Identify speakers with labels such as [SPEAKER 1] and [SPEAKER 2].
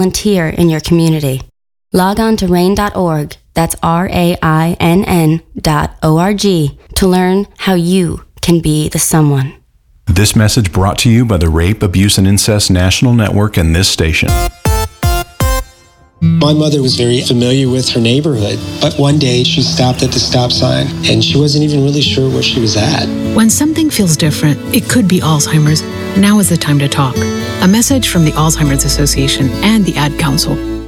[SPEAKER 1] volunteer in your community. Log on to RAINN.org, that's RAINN.org, to learn how you can be the someone.
[SPEAKER 2] This message brought to you by the Rape, Abuse, and Incest National Network and this station.
[SPEAKER 3] My mother was very familiar with her neighborhood, but one day she stopped at the stop sign and she wasn't even really sure where she was at.
[SPEAKER 4] When something feels different, it could be Alzheimer's. Now is the time to talk. A message from the Alzheimer's Association and the Ad Council.